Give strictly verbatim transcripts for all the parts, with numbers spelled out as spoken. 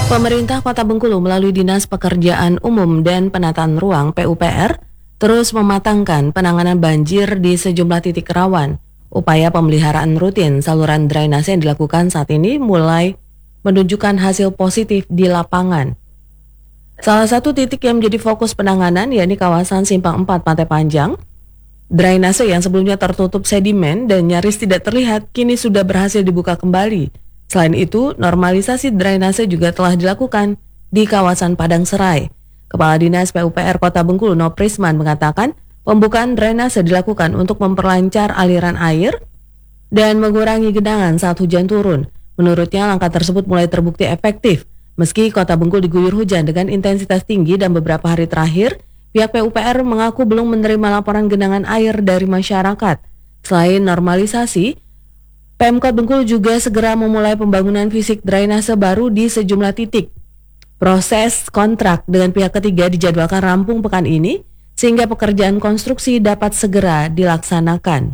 Pemerintah Kota Bengkulu melalui Dinas Pekerjaan Umum dan Penataan Ruang P U P R terus mematangkan penanganan banjir di sejumlah titik rawan. Upaya pemeliharaan rutin saluran drainase yang dilakukan saat ini mulai menunjukkan hasil positif di lapangan. Salah satu titik yang menjadi fokus penanganan yakni kawasan Simpang empat Pantai Panjang. Drainase yang sebelumnya tertutup sedimen dan nyaris tidak terlihat kini sudah berhasil dibuka kembali. Selain itu, normalisasi drainase juga telah dilakukan di kawasan Padang Serai. Kepala Dinas P U P R Kota Bengkulu Noprisman mengatakan pembukaan drainase dilakukan untuk memperlancar aliran air dan mengurangi genangan saat hujan turun. Menurutnya langkah tersebut mulai terbukti efektif. Meski Kota Bengkulu diguyur hujan dengan intensitas tinggi dan beberapa hari terakhir, pihak P U P R mengaku belum menerima laporan genangan air dari masyarakat. Selain normalisasi, Pemkot Bengkulu juga segera memulai pembangunan fisik drainase baru di sejumlah titik. Proses kontrak dengan pihak ketiga dijadwalkan rampung pekan ini, sehingga pekerjaan konstruksi dapat segera dilaksanakan.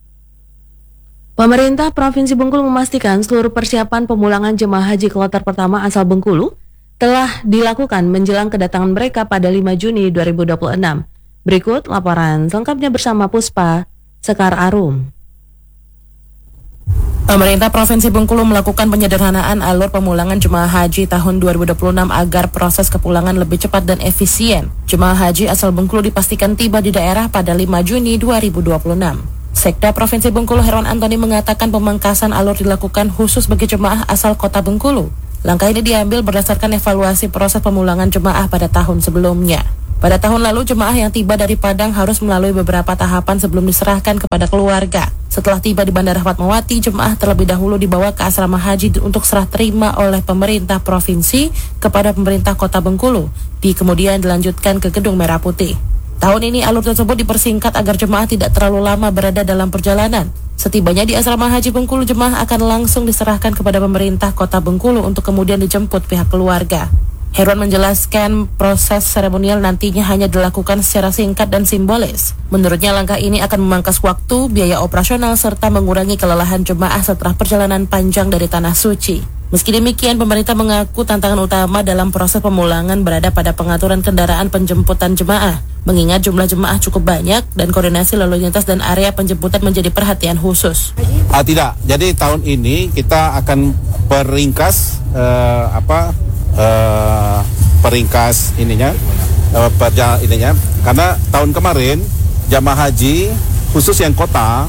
Pemerintah Provinsi Bengkulu memastikan seluruh persiapan pemulangan jemaah haji kloter pertama asal Bengkulu telah dilakukan menjelang kedatangan mereka pada lima Juni dua ribu dua puluh enam. Berikut laporan selengkapnya bersama Puspa Sekar Arum. Pemerintah Provinsi Bengkulu melakukan penyederhanaan alur pemulangan jemaah haji tahun dua ribu dua puluh enam agar proses kepulangan lebih cepat dan efisien. Jemaah haji asal Bengkulu dipastikan tiba di daerah pada lima Juni dua ribu dua puluh enam. Sekda Provinsi Bengkulu Herwan Antoni mengatakan pemangkasan alur dilakukan khusus bagi jemaah asal Kota Bengkulu. Langkah ini diambil berdasarkan evaluasi proses pemulangan jemaah pada tahun sebelumnya. Pada tahun lalu, jemaah yang tiba dari Padang harus melalui beberapa tahapan sebelum diserahkan kepada keluarga. Setelah tiba di Bandara Fatmawati, jemaah terlebih dahulu dibawa ke asrama haji untuk serah terima oleh pemerintah provinsi kepada pemerintah Kota Bengkulu. Di kemudian dilanjutkan ke Gedung Merah Putih. Tahun ini alur tersebut dipersingkat agar jemaah tidak terlalu lama berada dalam perjalanan. Setibanya di asrama haji Bengkulu, jemaah akan langsung diserahkan kepada pemerintah Kota Bengkulu untuk kemudian dijemput pihak keluarga. Herwan menjelaskan proses seremonial nantinya hanya dilakukan secara singkat dan simbolis. Menurutnya langkah ini akan memangkas waktu, biaya operasional, serta mengurangi kelelahan jemaah setelah perjalanan panjang dari Tanah Suci. Meski demikian, pemerintah mengaku tantangan utama dalam proses pemulangan berada pada pengaturan kendaraan penjemputan jemaah. Mengingat jumlah jemaah cukup banyak dan koordinasi lalu lintas dan area penjemputan menjadi perhatian khusus. Ah, tidak, jadi tahun ini kita akan peringkas uh, apa? Uh, peringkas ininya uh, perjalanan ininya karena tahun kemarin jamaah haji khusus yang kota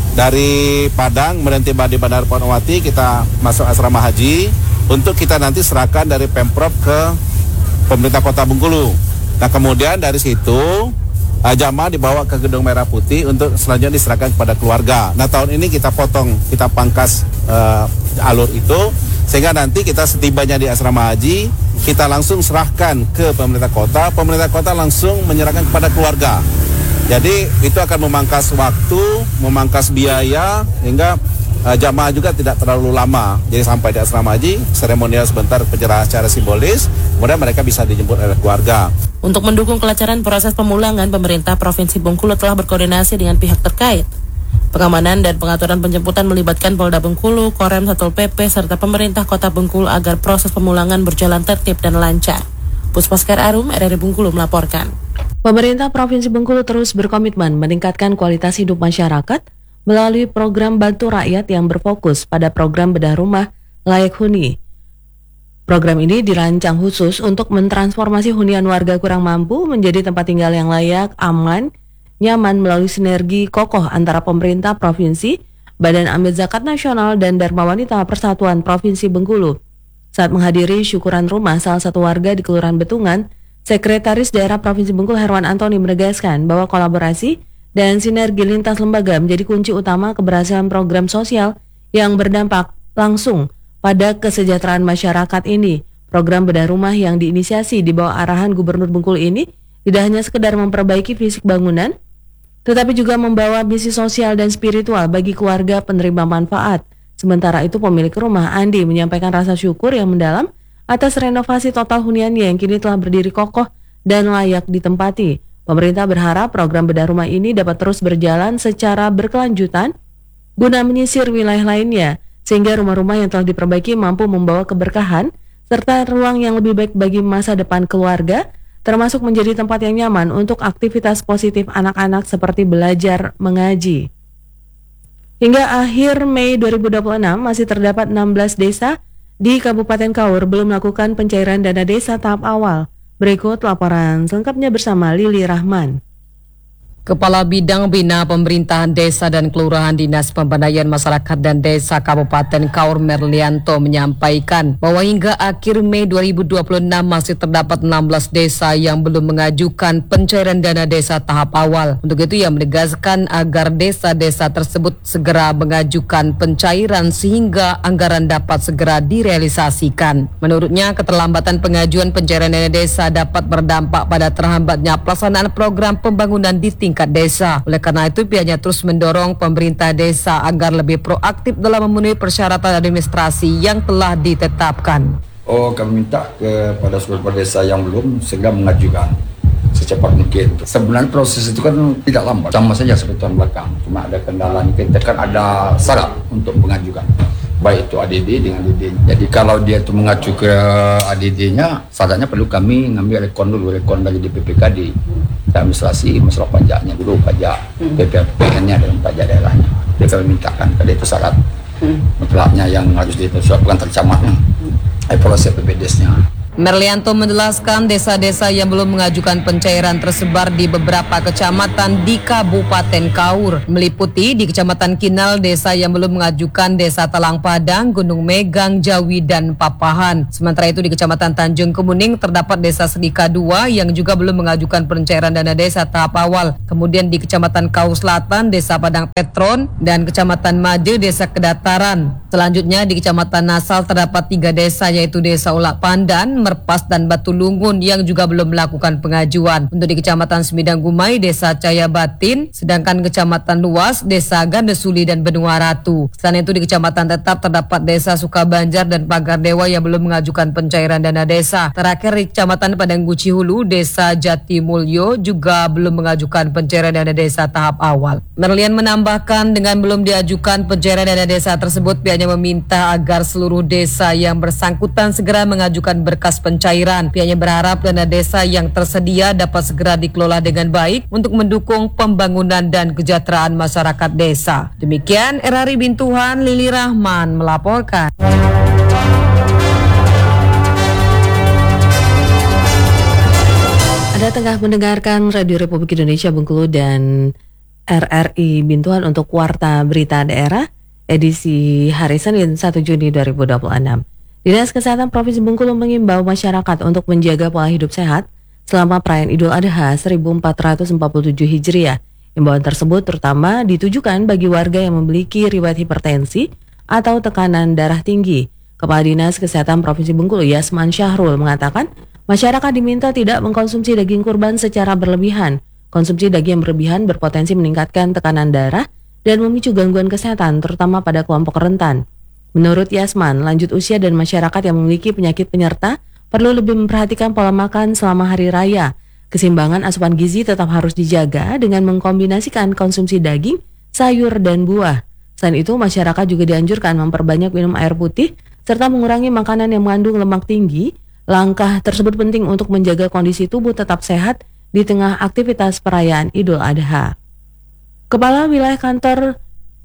dari Padang kemudian tiba di Bandara Fatmawati, kita masuk asrama haji untuk kita nanti serahkan dari Pemprov ke pemerintah Kota Bengkulu. Nah kemudian dari situ uh, jamaah dibawa ke Gedung Merah Putih untuk selanjutnya diserahkan kepada keluarga. Nah tahun ini kita potong, kita pangkas uh, alur itu sehingga nanti kita setibanya di asrama haji, kita langsung serahkan ke pemerintah kota, pemerintah kota langsung menyerahkan kepada keluarga. Jadi itu akan memangkas waktu, memangkas biaya, hingga uh, jamaah juga tidak terlalu lama. Jadi sampai di asrama haji, seremonial sebentar penyerahan secara simbolis, kemudian mereka bisa dijemput oleh keluarga. Untuk mendukung kelancaran proses pemulangan, pemerintah Provinsi Bengkulu telah berkoordinasi dengan pihak terkait. Pengamanan dan pengaturan penjemputan melibatkan Polda Bengkulu, Korem Satpol P P, serta pemerintah Kota Bengkulu agar proses pemulangan berjalan tertib dan lancar. Puspa Sekar Arum, R R I Bengkulu melaporkan. Pemerintah Provinsi Bengkulu terus berkomitmen meningkatkan kualitas hidup masyarakat melalui program Bantu Rakyat yang berfokus pada program bedah rumah layak huni. Program ini dirancang khusus untuk mentransformasi hunian warga kurang mampu menjadi tempat tinggal yang layak, aman, nyaman melalui sinergi kokoh antara pemerintah provinsi, Badan Amil Zakat Nasional, dan Dharma Wanita Persatuan Provinsi Bengkulu. Saat menghadiri syukuran rumah salah satu warga di Kelurahan Betungan, Sekretaris Daerah Provinsi Bengkulu Herwan Antoni menegaskan bahwa kolaborasi dan sinergi lintas lembaga menjadi kunci utama keberhasilan program sosial yang berdampak langsung pada kesejahteraan masyarakat ini. Program bedah rumah yang diinisiasi di bawah arahan Gubernur Bengkulu ini tidak hanya sekedar memperbaiki fisik bangunan, tetapi juga membawa misi sosial dan spiritual bagi keluarga penerima manfaat. Sementara itu pemilik rumah, Andi, menyampaikan rasa syukur yang mendalam atas renovasi total huniannya yang kini telah berdiri kokoh dan layak ditempati. Pemerintah berharap program bedah rumah ini dapat terus berjalan secara berkelanjutan guna menyisir wilayah lainnya, sehingga rumah-rumah yang telah diperbaiki mampu membawa keberkahan serta ruang yang lebih baik bagi masa depan keluarga, termasuk menjadi tempat yang nyaman untuk aktivitas positif anak-anak seperti belajar mengaji. Hingga akhir Mei dua ribu dua puluh enam masih terdapat enam belas desa di Kabupaten Kaur belum melakukan pencairan dana desa tahap awal. Berikut laporan selengkapnya bersama Lili Rahman. Kepala Bidang Bina Pemerintahan Desa dan Kelurahan Dinas Pemberdayaan Masyarakat dan Desa Kabupaten Kaur Merlianto menyampaikan bahwa hingga akhir Mei dua ribu dua puluh enam masih terdapat enam belas desa yang belum mengajukan pencairan dana desa tahap awal. Untuk itu ia menegaskan agar desa-desa tersebut segera mengajukan pencairan sehingga anggaran dapat segera direalisasikan. Menurutnya, keterlambatan pengajuan pencairan dana desa dapat berdampak pada terhambatnya pelaksanaan program pembangunan di tingkat desa. Oleh karena itu, pihaknya terus mendorong pemerintah desa agar lebih proaktif dalam memenuhi persyaratan administrasi yang telah ditetapkan. Oh, kami minta kepada seluruh desa yang belum segera mengajukan secepat mungkin. Sebenarnya proses itu kan tidak lambat, sama saja seperti tahun belakang. Cuma ada kendalanya, kita kan ada syarat untuk mengajukan. Baik itu A D D dengan A D D. Jadi kalau dia itu mengacu ke A D D-nya, syaratnya perlu kami ngambil rekon dulu, rekon dari D P P K D. Administrasi masalah pajaknya dulu, pajak P P P N-nya dan pajak daerahnya. Dia kami mintakan, karena itu syarat mutlaknya yang harus disuapkan tercamatnya. Evaluasi P P D S-nya. Merlianto menjelaskan desa-desa yang belum mengajukan pencairan tersebar di beberapa kecamatan di Kabupaten Kaur, meliputi di Kecamatan Kinal, desa yang belum mengajukan Desa Talang Padang, Gunung Megang, Jawi, dan Papahan. Sementara itu di Kecamatan Tanjung Kemuning terdapat Desa Sedika dua yang juga belum mengajukan pencairan dana desa tahap awal. Kemudian di Kecamatan Kaur Selatan, Desa Padang Petron, dan Kecamatan Made, Desa Kedataran. Selanjutnya di Kecamatan Nasal terdapat tiga desa, yaitu Desa Ulak Pandan, Merpas, dan Batu Lungun yang juga belum melakukan pengajuan. Untuk di Kecamatan Semidang Gumai, Desa Caya Batin, sedangkan Kecamatan Luas, Desa Gandesuli, dan Benua Ratu. Selain itu di Kecamatan Tetap terdapat Desa Sukabanjar dan Pagar Dewa yang belum mengajukan pencairan dana desa. Terakhir di Kecamatan Padangguci Hulu, Desa Jatimulyo juga belum mengajukan pencairan dana desa tahap awal. Merlian menambahkan, dengan belum diajukan pencairan dana desa tersebut, pihaknya meminta agar seluruh desa yang bersangkutan segera mengajukan berkas pencairan. Pihaknya berharap dana desa yang tersedia dapat segera dikelola dengan baik untuk mendukung pembangunan dan kesejahteraan masyarakat desa. Demikian R R I Bintuhan, Lili Rahman melaporkan. Anda tengah mendengarkan Radio Republik Indonesia Bengkulu dan R R I Bintuhan untuk Warta Berita Daerah edisi hari Senin satu Juni dua ribu dua puluh enam. Dinas Kesehatan Provinsi Bengkulu mengimbau masyarakat untuk menjaga pola hidup sehat selama perayaan Idul Adha seribu empat ratus empat puluh tujuh Hijriah. Imbauan tersebut terutama ditujukan bagi warga yang memiliki riwayat hipertensi atau tekanan darah tinggi. Kepala Dinas Kesehatan Provinsi Bengkulu Yasman Syahrul mengatakan, masyarakat diminta tidak mengkonsumsi daging kurban secara berlebihan. Konsumsi daging yang berlebihan berpotensi meningkatkan tekanan darah dan memicu gangguan kesehatan, terutama pada kelompok rentan. Menurut Yasman, lanjut usia dan masyarakat yang memiliki penyakit penyerta perlu lebih memperhatikan pola makan selama hari raya. Keseimbangan asupan gizi tetap harus dijaga dengan mengkombinasikan konsumsi daging, sayur, dan buah. Selain itu, masyarakat juga dianjurkan memperbanyak minum air putih serta mengurangi makanan yang mengandung lemak tinggi. Langkah tersebut penting untuk menjaga kondisi tubuh tetap sehat di tengah aktivitas perayaan Idul Adha. Kepala Wilayah Kantor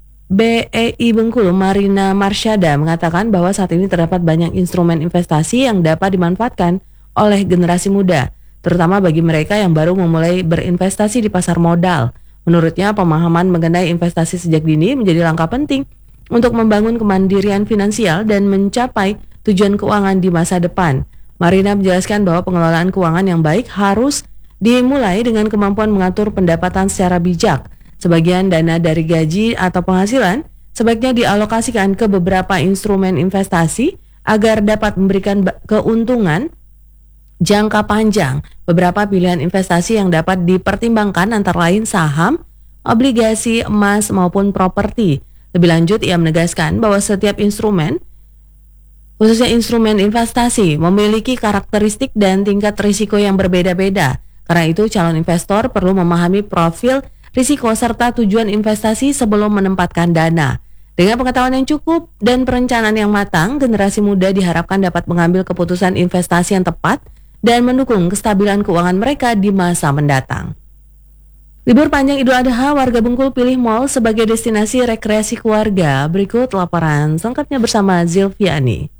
B E I Bengkulu Marina Marsyada mengatakan bahwa saat ini terdapat banyak instrumen investasi yang dapat dimanfaatkan oleh generasi muda, terutama bagi mereka yang baru memulai berinvestasi di pasar modal. Menurutnya, pemahaman mengenai investasi sejak dini menjadi langkah penting untuk membangun kemandirian finansial dan mencapai tujuan keuangan di masa depan. Marina menjelaskan bahwa pengelolaan keuangan yang baik harus dimulai dengan kemampuan mengatur pendapatan secara bijak. Sebagian dana dari gaji atau penghasilan sebaiknya dialokasikan ke beberapa instrumen investasi agar dapat memberikan keuntungan jangka panjang. Beberapa pilihan investasi yang dapat dipertimbangkan antara lain saham, obligasi, emas, maupun properti. Lebih lanjut, ia menegaskan bahwa setiap instrumen, khususnya instrumen investasi, memiliki karakteristik dan tingkat risiko yang berbeda-beda. Karena itu, calon investor perlu memahami profil risiko serta tujuan investasi sebelum menempatkan dana. Dengan pengetahuan yang cukup dan perencanaan yang matang, generasi muda diharapkan dapat mengambil keputusan investasi yang tepat dan mendukung kestabilan keuangan mereka di masa mendatang. Libur panjang Idul Adha, warga Bengkulu pilih mal sebagai destinasi rekreasi keluarga. Berikut laporan selengkapnya bersama Zilviani.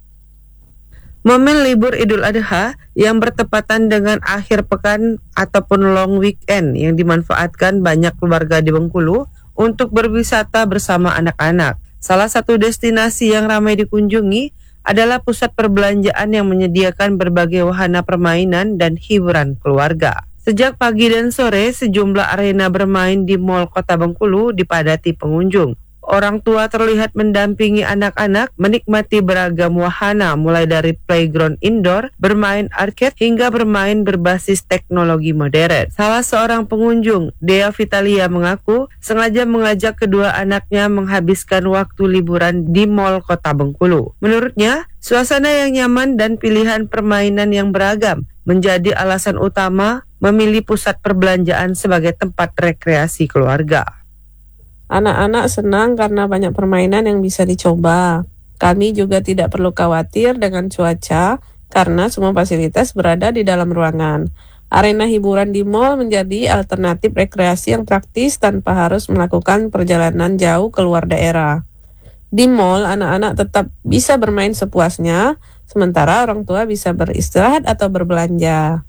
Momen libur Idul Adha yang bertepatan dengan akhir pekan ataupun long weekend yang dimanfaatkan banyak keluarga di Bengkulu untuk berwisata bersama anak-anak. Salah satu destinasi yang ramai dikunjungi adalah pusat perbelanjaan yang menyediakan berbagai wahana permainan dan hiburan keluarga. Sejak pagi dan sore, sejumlah arena bermain di Mall Kota Bengkulu dipadati pengunjung. Orang tua terlihat mendampingi anak-anak menikmati beragam wahana mulai dari playground indoor, bermain arcade hingga bermain berbasis teknologi modern. Salah seorang pengunjung, Dea Vitalia, mengaku sengaja mengajak kedua anaknya menghabiskan waktu liburan di Mall Kota Bengkulu. Menurutnya, suasana yang nyaman dan pilihan permainan yang beragam menjadi alasan utama memilih pusat perbelanjaan sebagai tempat rekreasi keluarga. Anak-anak senang karena banyak permainan yang bisa dicoba. Kami juga tidak perlu khawatir dengan cuaca karena semua fasilitas berada di dalam ruangan. Arena hiburan di mall menjadi alternatif rekreasi yang praktis tanpa harus melakukan perjalanan jauh keluar daerah. Di mall, anak-anak tetap bisa bermain sepuasnya, sementara orang tua bisa beristirahat atau berbelanja.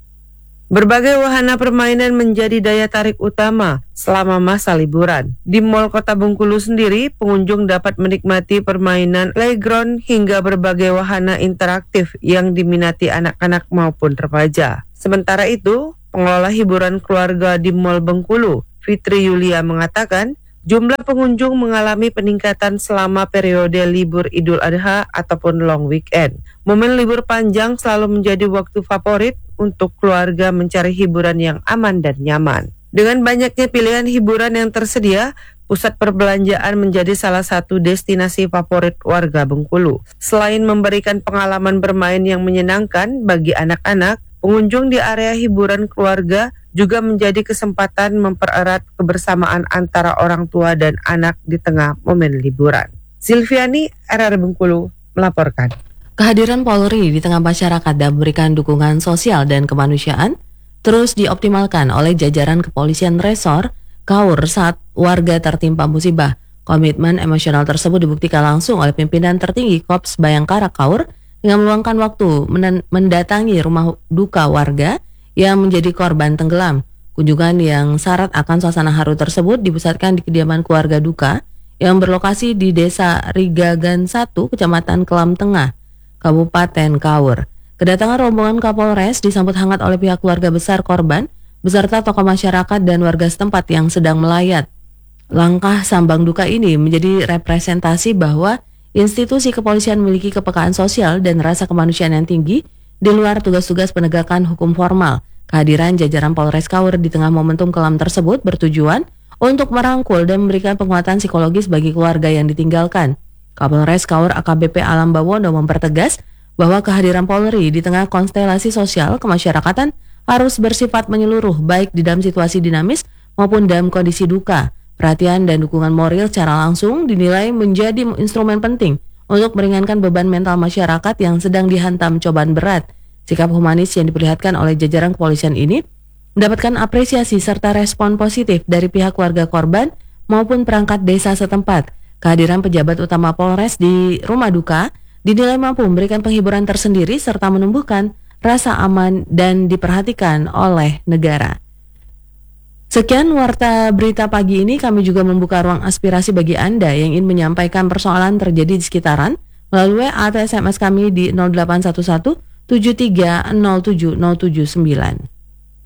Berbagai wahana permainan menjadi daya tarik utama selama masa liburan. Di Mall Kota Bengkulu sendiri, pengunjung dapat menikmati permainan playground hingga berbagai wahana interaktif yang diminati anak-anak maupun remaja. Sementara itu, pengelola hiburan keluarga di Mall Bengkulu, Fitri Yulia, mengatakan jumlah pengunjung mengalami peningkatan selama periode libur Idul Adha ataupun long weekend. Momen libur panjang selalu menjadi waktu favorit untuk keluarga mencari hiburan yang aman dan nyaman. Dengan banyaknya pilihan hiburan yang tersedia, pusat perbelanjaan menjadi salah satu destinasi favorit warga Bengkulu. Selain memberikan pengalaman bermain yang menyenangkan bagi anak-anak, pengunjung di area hiburan keluarga juga menjadi kesempatan mempererat kebersamaan antara orang tua dan anak di tengah momen liburan. Zilviani, R R Bengkulu, melaporkan. Kehadiran Polri di tengah masyarakat dan memberikan dukungan sosial dan kemanusiaan terus dioptimalkan oleh jajaran kepolisian resor Kaur saat warga tertimpa musibah. Komitmen emosional tersebut dibuktikan langsung oleh pimpinan tertinggi Korps Bayangkara Kaur dengan meluangkan waktu mendatangi rumah duka warga yang menjadi korban tenggelam. Kunjungan yang syarat akan suasana haru tersebut dipusatkan di kediaman keluarga duka yang berlokasi di Desa Rigagan satu, Kecamatan Kelam Tengah, Kabupaten Kaur. Kedatangan rombongan Kapolres disambut hangat oleh pihak keluarga besar korban beserta tokoh masyarakat dan warga setempat yang sedang melayat. Langkah sambang duka ini menjadi representasi bahwa institusi kepolisian memiliki kepekaan sosial dan rasa kemanusiaan yang tinggi di luar tugas-tugas penegakan hukum formal. Kehadiran jajaran Polres Kaur di tengah momentum kelam tersebut bertujuan untuk merangkul dan memberikan penguatan psikologis bagi keluarga yang ditinggalkan. Kapolres Kaur A K B P Alam Bawono mempertegas bahwa kehadiran Polri di tengah konstelasi sosial kemasyarakatan harus bersifat menyeluruh baik di dalam situasi dinamis maupun dalam kondisi duka. Perhatian dan dukungan moral secara langsung dinilai menjadi instrumen penting untuk meringankan beban mental masyarakat yang sedang dihantam cobaan berat. Sikap humanis yang diperlihatkan oleh jajaran kepolisian ini mendapatkan apresiasi serta respon positif dari pihak keluarga korban maupun perangkat desa setempat. Kehadiran pejabat utama Polres di rumah duka dinilai mampu memberikan penghiburan tersendiri serta menumbuhkan rasa aman dan diperhatikan oleh negara. Sekian warta berita pagi ini, kami juga membuka ruang aspirasi bagi Anda yang ingin menyampaikan persoalan terjadi di sekitaran melalui W A atau S M S kami di nol delapan satu satu tujuh tiga nol tujuh nol tujuh sembilan.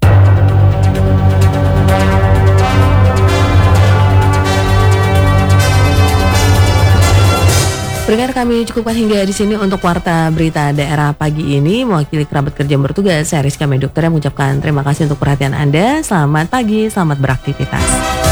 Pendengar, kami cukupkan hingga di sini untuk warta berita daerah pagi ini. Mewakili kerabat kerja yang bertugas, saya Rizka Medokter yang mengucapkan terima kasih untuk perhatian Anda. Selamat pagi, selamat beraktivitas.